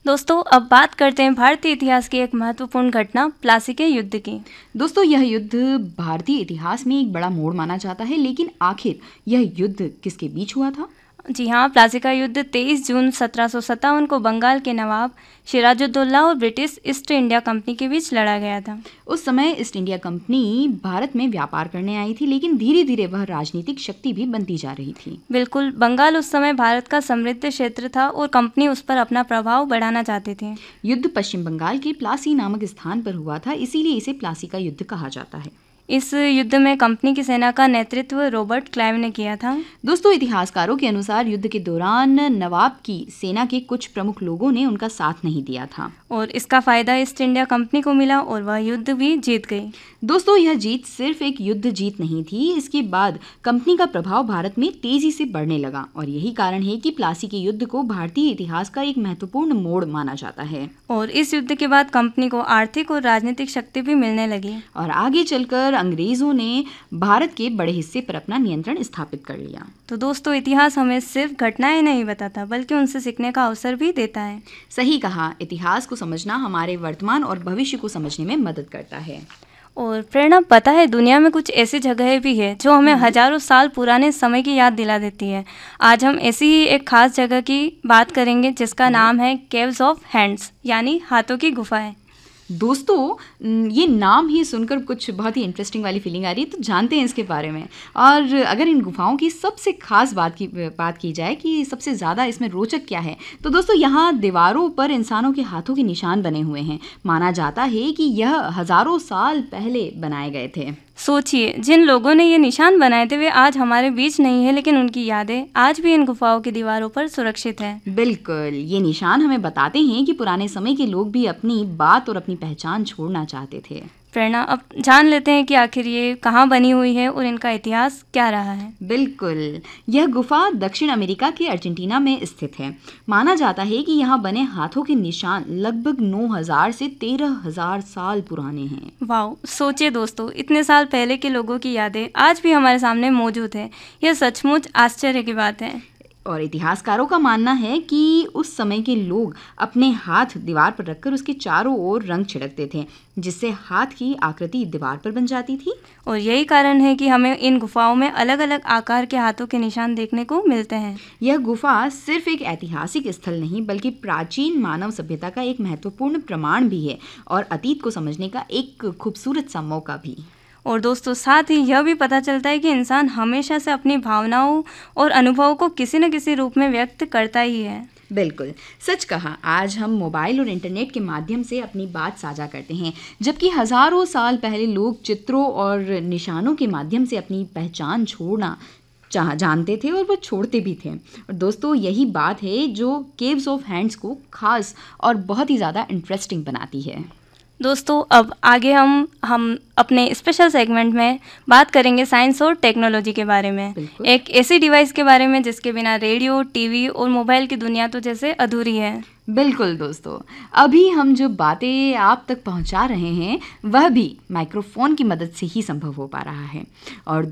दोस्तों अब बात करते हैं भारतीय इतिहास की एक महत्वपूर्ण घटना प्लासी के युद्ध की। दोस्तों यह युद्ध भारतीय इतिहास में एक बड़ा मोड़ माना जाता है, लेकिन आखिर यह युद्ध किसके बीच हुआ था? जी हाँ, प्लासी का युद्ध 23 जून 1757 को बंगाल के नवाब सिराजुद्दौला और ब्रिटिश ईस्ट इंडिया कंपनी के बीच लड़ा गया था। उस समय ईस्ट इंडिया कंपनी भारत में व्यापार करने आई थी, लेकिन धीरे धीरे वह राजनीतिक शक्ति भी बनती जा रही थी। बिल्कुल, बंगाल उस समय भारत का समृद्ध क्षेत्र था और कंपनी उस पर अपना प्रभाव बढ़ाना चाहती थी। युद्ध पश्चिम बंगाल के प्लासी नामक स्थान पर हुआ था, इसीलिए इसे प्लासी का युद्ध कहा जाता है। इस युद्ध में कंपनी की सेना का नेतृत्व रॉबर्ट क्लाइव ने किया था। दोस्तों इतिहासकारों के अनुसार युद्ध के दौरान नवाब की सेना के कुछ प्रमुख लोगों ने उनका साथ नहीं दिया था और इसका फायदा ईस्ट इंडिया कंपनी को मिला और वह युद्ध भी जीत गई। दोस्तों यह जीत सिर्फ एक युद्ध जीत नहीं थी, इसके बाद कंपनी का प्रभाव भारत में तेजी से बढ़ने लगा और यही कारण है कि प्लासी के युद्ध को भारतीय इतिहास का एक महत्वपूर्ण मोड़ माना जाता है। और इस युद्ध के बाद कंपनी को आर्थिक और राजनीतिक शक्ति भी मिलने लगी और आगे चलकर अंग्रेजों ने भारत के बड़े हिस्से पर अपना नियंत्रण स्थापित कर लिया। तो दोस्तों इतिहास हमें सिर्फ घटनाएं नहीं बताता, बल्कि उनसे सीखने का अवसर भी देता है। सही कहा, इतिहास को समझना हमारे वर्तमान और भविष्य को समझने में मदद करता है। और प्रेरणा, पता है दुनिया में कुछ ऐसी जगहें भी है जो हमें हजारों साल पुराने समय की याद दिला देती है। आज हम ऐसी ही एक खास जगह की बात करेंगे जिसका नाम है केव्स ऑफ हैंड्स, यानी हाथों की गुफाएं। दोस्तों ये नाम ही सुनकर कुछ बहुत ही इंटरेस्टिंग वाली फीलिंग आ रही है, तो जानते हैं इसके बारे में। और अगर इन गुफाओं की सबसे खास बात की जाए कि सबसे ज़्यादा इसमें रोचक क्या है, तो दोस्तों यहाँ दीवारों पर इंसानों के हाथों के निशान बने हुए हैं। माना जाता है कि यह हज़ारों साल पहले बनाए गए थे। सोचिए, जिन लोगों ने ये निशान बनाए थे वे आज हमारे बीच नहीं है, लेकिन उनकी यादें आज भी इन गुफाओं की दीवारों पर सुरक्षित हैं। बिल्कुल, ये निशान हमें बताते हैं कि पुराने समय के लोग भी अपनी बात और अपनी पहचान छोड़ना चाहते थे। प्रेरणा, अब जान लेते हैं कि आखिर ये कहाँ बनी हुई है और इनका इतिहास क्या रहा है। बिल्कुल, यह गुफा दक्षिण अमेरिका के अर्जेंटीना में स्थित है। माना जाता है कि यहाँ बने हाथों के निशान लगभग 9000 से 13000 साल पुराने हैं। वाह, सोचिए दोस्तों, इतने साल पहले के लोगों की यादें आज भी हमारे सामने मौजूद है। यह सचमुच आश्चर्य की बात है। और इतिहासकारों का मानना है कि उस समय के लोग अपने हाथ दीवार पर रखकर उसके चारों ओर रंग छिड़कते थे, जिससे हाथ की आकृति दीवार पर बन जाती थी। और यही कारण है कि हमें इन गुफाओं में अलग अलग आकार के हाथों के निशान देखने को मिलते हैं। यह गुफा सिर्फ एक ऐतिहासिक स्थल नहीं, बल्कि प्राचीन मानव सभ्यता का एक महत्वपूर्ण प्रमाण भी है और अतीत को समझने का एक खूबसूरत सा मौका भी। और दोस्तों साथ ही यह भी पता चलता है कि इंसान हमेशा से अपनी भावनाओं और अनुभवों को किसी न किसी रूप में व्यक्त करता ही है। बिल्कुल सच कहा, आज हम मोबाइल और इंटरनेट के माध्यम से अपनी बात साझा करते हैं, जबकि हजारों साल पहले लोग चित्रों और निशानों के माध्यम से अपनी पहचान छोड़ना जानते थे और वो छोड़ते भी थे। और दोस्तों यही बात है जो केव्स ऑफ हैंड्स को खास और बहुत ही ज़्यादा इंटरेस्टिंग बनाती है। दोस्तों अब आगे हम अपने स्पेशल सेगमेंट में बात करेंगे साइंस और टेक्नोलॉजी के बारे में, एक ऐसी डिवाइस के बारे में जिसके बिना रेडियो, टीवी और मोबाइल की दुनिया तो जैसे अधूरी है। बिल्कुल दोस्तों, अभी हम जो बातें आप तक पहुंचा रहे हैं वह भी माइक्रोफोन की मदद से ही संभव हो पा रहा है। और